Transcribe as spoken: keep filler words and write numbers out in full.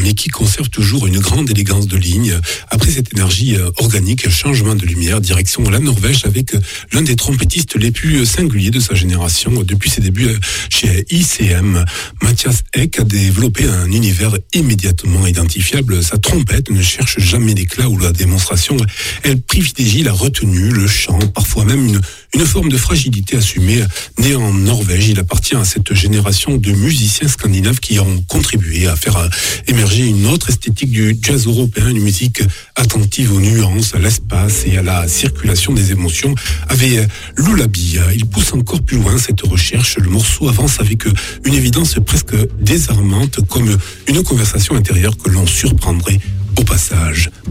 mais qui conserve toujours une grande élégance de ligne. Après cette énergie organique, changement de lumière, direction la Norvège avec l'un des trompettistes les plus singuliers de sa génération. Depuis ses débuts chez I C M, Mathias Ek a développé un univers immédiatement identifiable. Sa trompette ne cherche jamais l'éclat ou la démonstration. Elle privilégie la retenue, le chant, parfois même une, une forme de fragilité assumée. Né en Norvège, il appartient à cette génération de musiciens scandinaves qui ont contribué à faire émerger une autre esthétique du jazz européen, une musique attentive aux nuances, à l'espace et à la circulation des émotions. Avec Lullaby, il pousse encore plus loin cette recherche. Le morceau avance avec une évidence presque désarmante, comme une conversation intérieure que l'on surprendrait au passage.